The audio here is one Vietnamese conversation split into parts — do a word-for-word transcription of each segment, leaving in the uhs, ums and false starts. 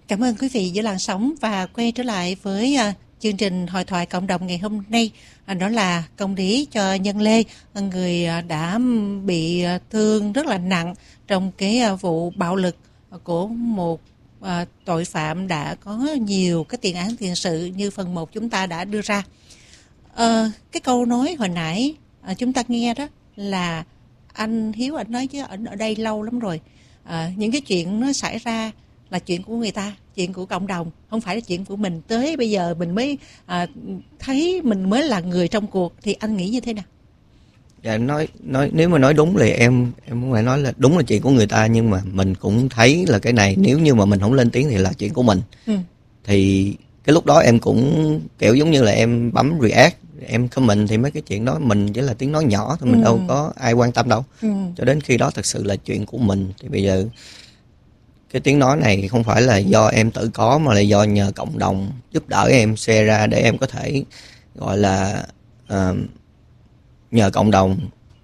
Cảm ơn quý vị giữa làn sóng và quay trở lại với uh, chương trình Hội thoại cộng đồng ngày hôm nay. Uh, đó là công lý cho Nhân Lê, người uh, đã bị uh, thương rất là nặng trong cái uh, vụ bạo lực của một uh, tội phạm đã có nhiều cái tiền án tiền sự như phần một chúng ta đã đưa ra. Uh, cái câu nói hồi nãy uh, chúng ta nghe đó là anh Hiếu anh nói chứ anh ở đây lâu lắm rồi. Uh, những cái chuyện nó xảy ra là chuyện của người ta, chuyện của cộng đồng, không phải là chuyện của mình. Tới bây giờ mình mới à, thấy mình mới là người trong cuộc, thì anh nghĩ như thế nào? Dạ, nói nói nếu mà nói đúng thì em em cũng phải nói là đúng là chuyện của người ta, nhưng mà mình cũng thấy là cái này nếu như mà mình không lên tiếng thì là chuyện của mình. Ừ. Thì cái lúc đó em cũng kiểu giống như là em bấm react, em comment thì mấy cái chuyện đó mình chỉ là tiếng nói nhỏ thôi, mình ừ. đâu có ai quan tâm đâu. Ừ. Cho đến khi đó thật sự là chuyện của mình thì bây giờ cái tiếng nói này không phải là do em tự có mà là do nhờ cộng đồng giúp đỡ em share ra để em có thể gọi là uh, nhờ cộng đồng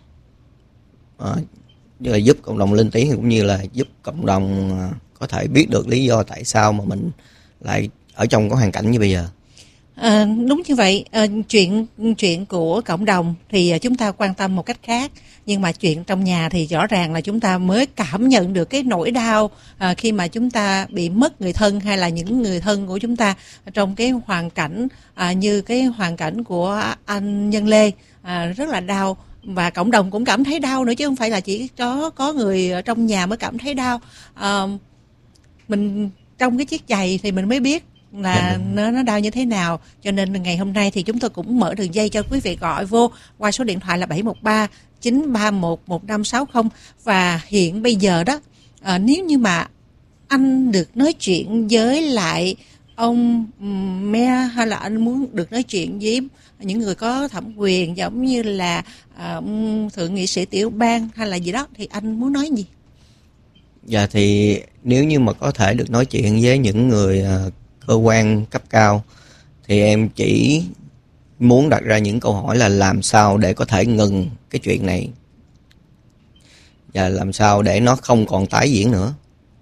uh, như là giúp cộng đồng lên tiếng, cũng như là giúp cộng đồng uh, có thể biết được lý do tại sao mà mình lại ở trong cái hoàn cảnh như bây giờ. À, đúng như vậy. À, chuyện chuyện của cộng đồng thì chúng ta quan tâm một cách khác, nhưng mà chuyện trong nhà thì rõ ràng là chúng ta mới cảm nhận được cái nỗi đau à, khi mà chúng ta bị mất người thân, hay là những người thân của chúng ta trong cái hoàn cảnh à, như cái hoàn cảnh của anh Nhân Lê, à, rất là đau, và cộng đồng cũng cảm thấy đau nữa, chứ không phải là chỉ có có người ở trong nhà mới cảm thấy đau. À, mình trong cái chiếc giày thì mình mới biết là nó nó đau như thế nào. Cho nên ngày hôm nay thì chúng tôi cũng mở đường dây cho quý vị gọi vô qua số điện thoại là bảy một ba chín ba một một năm sáu không. Và hiện bây giờ đó, à, nếu như mà anh được nói chuyện với lại ông mayor, hay là anh muốn được nói chuyện với những người có thẩm quyền giống như là à, thượng nghị sĩ tiểu bang hay là gì đó, thì anh muốn nói gì? Dạ thì nếu như mà có thể được nói chuyện với những người uh, cơ quan cấp cao thì em chỉ muốn đặt ra những câu hỏi là làm sao để có thể ngừng cái chuyện này và làm sao để nó không còn tái diễn nữa.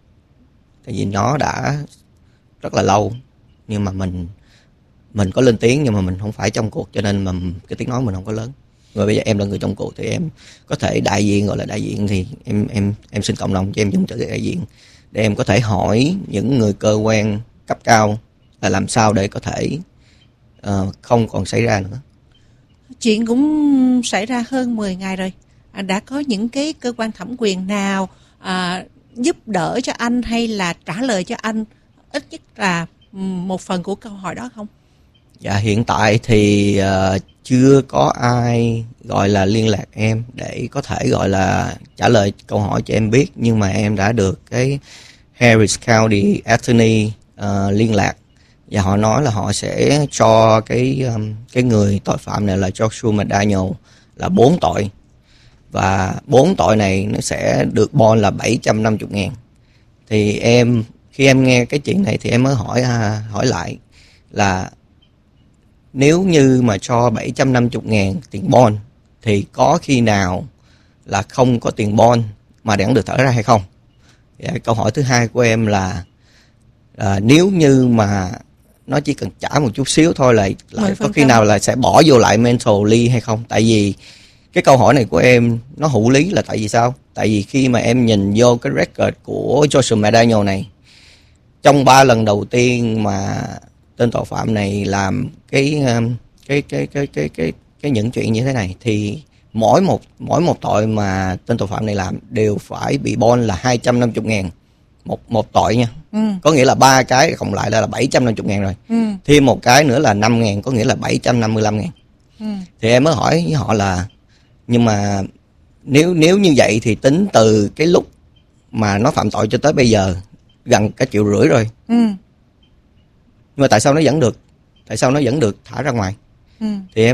Tại vì nó đã rất là lâu, nhưng mà mình mình có lên tiếng nhưng mà mình không phải trong cuộc, cho nên mà cái tiếng nói mình không có lớn. Rồi bây giờ em là người trong cuộc thì em có thể đại diện, gọi là đại diện thì em em em xin cộng đồng cho em dùng chữ đại diện để em có thể hỏi những người cơ quan cấp cao là làm sao để có thể uh, không còn xảy ra nữa. Chuyện cũng xảy ra hơn mười ngày rồi. À, đã có những cái cơ quan thẩm quyền nào à, giúp đỡ cho anh hay là trả lời cho anh ít nhất là một phần của câu hỏi đó không? Dạ hiện tại thì uh, chưa có ai gọi là liên lạc em để có thể gọi là trả lời câu hỏi cho em biết, nhưng mà em đã được cái Harris County Attorney uh, liên lạc, và họ nói là họ sẽ cho cái um, cái người tội phạm này là Joshua McDaniel là bốn tội, và bốn tội này nó sẽ được bond là bảy trăm năm mươi ngàn. Thì em khi em nghe cái chuyện này thì em mới hỏi à, hỏi lại là nếu như mà cho bảy trăm năm mươi ngàn tiền bond thì có khi nào là không có tiền bond mà đảng được thở ra hay không? Và câu hỏi thứ hai của em là à, nếu như mà nó chỉ cần trả một chút xíu thôi là lại có khi nào là sẽ bỏ vô lại mentally hay không? Tại vì cái câu hỏi này của em nó hữu lý là tại vì sao? Tại vì khi mà em nhìn vô cái record của Joshua McDaniel này, trong ba lần đầu tiên mà tên tội phạm này làm cái cái cái cái cái cái cái những chuyện như thế này thì mỗi một mỗi một tội mà tên tội phạm này làm đều phải bị bond là hai trăm năm mươi ngàn một một tội nha. Ừ. Có nghĩa là ba cái cộng lại là bảy trăm năm mươi ngàn rồi. Ừ. Thêm một cái nữa là năm ngàn, có nghĩa là bảy trăm năm mươi lăm ngàn. Ừ. Thì em mới hỏi với họ là nhưng mà nếu nếu như vậy thì tính từ cái lúc mà nó phạm tội cho tới bây giờ gần cả triệu rưỡi rồi. Ừ. Nhưng mà tại sao nó vẫn được? Tại sao nó vẫn được thả ra ngoài? Ừ. Thì em